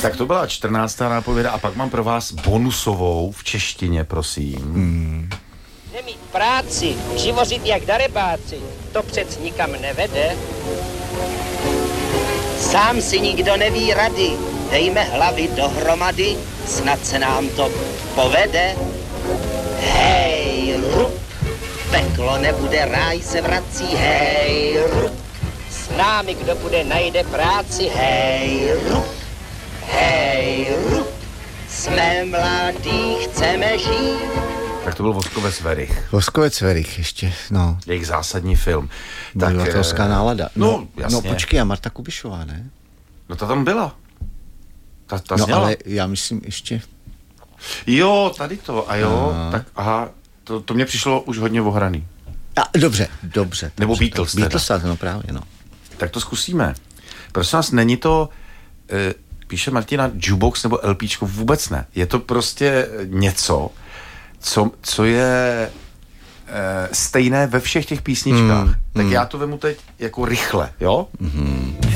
Tak to byla 14. nápověda a pak mám pro vás bonusovou v češtině, prosím. Nemít práci, živořit jak darebáci, to přec nikam nevede. Sám si nikdo neví rady, dejme hlavy dohromady, snad se nám to povede. Hej, rup, peklo nebude, ráj se vrací, hej, rup. S námi kdo bude, najde práci, hej, rup, hej, rup. Jsme mladí, chceme žít. Tak to byl Voskovec Werich. Voskovec Werich ještě, no. Jejich zásadní film. Obyvatelská nálada. No, jasně. No počkej, a Marta Kubišová, ne? No ta tam byla. Ta No zněla. ale já myslím ještě... Jo, tady to, a jo, tak aha, to mě přišlo už hodně ohraný. A, dobře. Nebo Beatles teda. Beatles, no právě, no. Tak to zkusíme. Prosím vás, není to, píše Martina, jukebox nebo LPčko, vůbec ne. Je to prostě něco, co je stejné ve všech těch písničkách. Tak já to vemu teď jako rychle, jo?